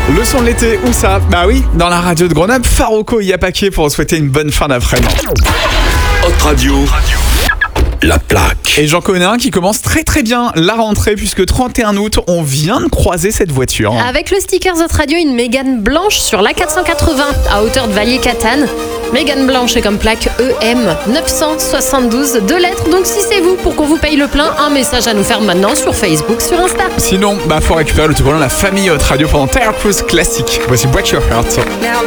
Le son de l'été, où ça? Bah oui, dans la radio de Grenoble, Faroko y a paquet pour souhaiter une bonne fin d'après-midi. Hot Radio, la plaque. Et j'en connais un qui commence très très bien la rentrée puisque 31 août, on vient de croiser cette voiture. Avec le sticker Hot Radio, une Mégane blanche sur l'A480 à hauteur de Valier-Catane. Mégane blanche et comme plaque EM 972, 2 lettres. Donc si c'est vous, pour qu'on vous paye le plein, un message à nous faire maintenant sur Facebook, sur Insta. Sinon, faut récupérer le tout volant de la famille Hot Radio pendant Tire Cruise classique. Voici Break Your Heart.